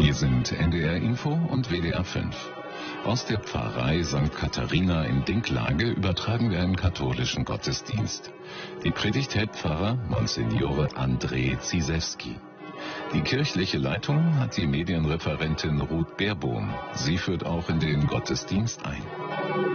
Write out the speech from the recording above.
Hier sind NDR Info und WDR 5. Aus der Pfarrei St. Katharina in Dinklage übertragen wir einen katholischen Gottesdienst. Die Predigt hält Pfarrer Monsignore André Ziesewski. Die kirchliche Leitung hat die Medienreferentin Ruth Baerbohm. Sie führt auch in den Gottesdienst ein.